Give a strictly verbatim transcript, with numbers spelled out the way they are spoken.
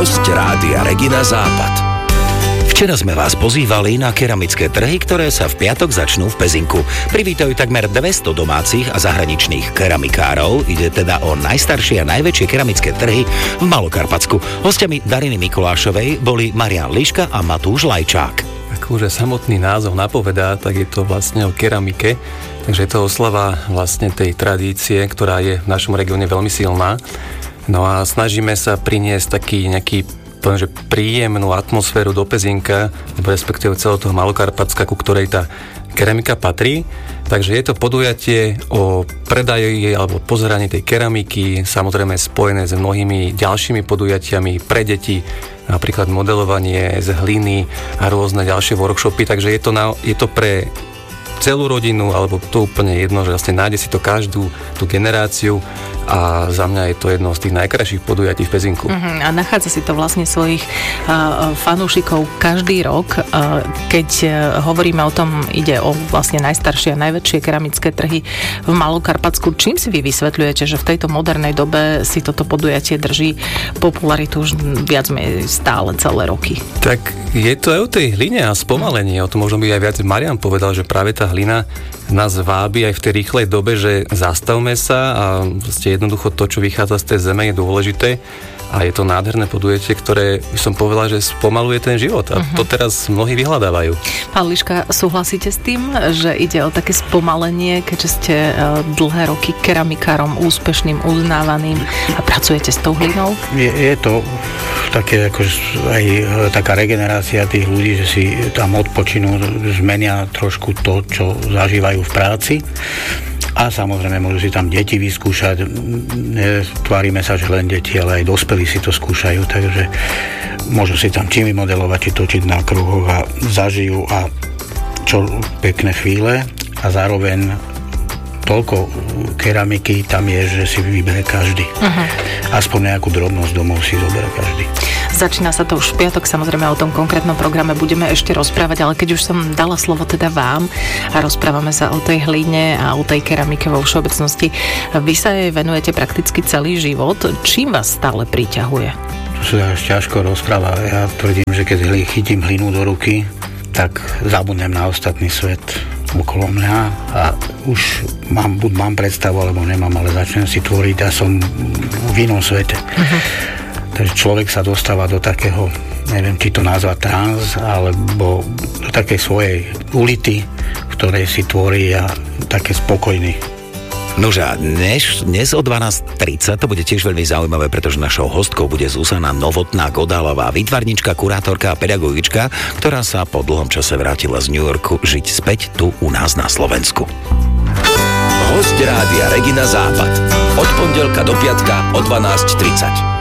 Hosť Rádia Regina Západ. Včera sme vás pozývali na keramické trhy, ktoré sa v piatok začnú v Pezinku. Privítajú takmer dvesto domácich a zahraničných keramikárov. Ide teda o najstaršie a najväčšie keramické trhy v Malokarpatsku. Hostiami Dariny Mikulášovej boli Marián Liška a Matúš Lajčák. Akože samotný názov napovedá, tak je to vlastne o keramike. Takže je to oslava vlastne tej tradície, ktorá je v našom regióne veľmi silná. No a snažíme sa priniesť taký nejaký poviem, že príjemnú atmosféru do Pezinka, respektíve celého toho Malokarpatska, ku ktorej tá keramika patrí. Takže je to podujatie o predaji alebo pozeraní tej keramiky, samozrejme spojené s mnohými ďalšími podujatiami pre deti, napríklad modelovanie z hliny a rôzne ďalšie workshopy. Takže je to, na, je to pre celú rodinu, alebo to úplne jedno, že vlastne nájde si to každú tú generáciu a za mňa je to jedno z tých najkrajších podujatí v Pezinku. Uh-huh. A nachádza si to vlastne svojich uh, fanúšikov každý rok. Uh, keď uh, hovoríme o tom, ide o vlastne najstaršie a najväčšie keramické trhy v Malokarpatsku. Čím si vy vysvetľujete, že v tejto modernej dobe si toto podujatie drží popularitu už viac menej stále celé roky? Tak je to aj o tej hline a spomalení. O tom možno by aj viac Marián povedal, že práve tá hlina nás vábi aj v tej rýchlej dobe, že zastavme sa a vlastne jednoducho to, čo vychádza z tej zeme, je dôležité a je to nádherné podujatie, ktoré by som povedala, že spomaluje ten život a uh-huh. to teraz mnohí vyhľadávajú. Pán Liška, súhlasíte s tým, že ide o také spomalenie, keďže ste dlhé roky keramikárom úspešným, uznávaným a pracujete s tou hlinou? Je, je to také ako aj taká regenerácia tých ľudí, že si tam odpočinú, zmenia trošku to, čo zažívajú v práci. A samozrejme môžu si tam deti vyskúšať. Tvárime sa, že len deti, ale aj dospelí si to skúšajú, takže môžu si tam čím vymodelovať, či točiť na kruhoch a zažijú a čo pekné chvíle a zároveň toľko keramiky tam je, že si vyberie každý. Uh-huh. Aspoň nejakú drobnosť domov si zoberie každý. Začína sa to už v piatok, samozrejme o tom konkrétnom programe budeme ešte rozprávať, ale keď už som dala slovo teda vám a rozprávame sa o tej hline a o tej keramike vo všeobecnosti, vy sa jej venujete prakticky celý život. Čím vás stále priťahuje? To sa až ťažko rozpráva. Ja tvrdím, že keď chytím hlinu do ruky, tak zabudnem na ostatný svet okolo mňa a už mám, buď mám predstavu, alebo nemám, ale začnem si tvoriť a som v inom svete. Uh-huh. Takže človek sa dostáva do takého, neviem, či to nazvať trans, alebo do takej svojej ulity, v ktorej si tvorí a také spokojný. Nože a dnes, dnes o dvanásť tridsať to bude tiež veľmi zaujímavé, pretože našou hostkou bude Zuzana Novotná Godálová, výtvarnička, kurátorka a pedagogička, ktorá sa po dlhom čase vrátila z New Yorku žiť späť tu u nás na Slovensku. Hosť Rádia Regina Západ. Od pondelka do piatka o dvanásť tridsať.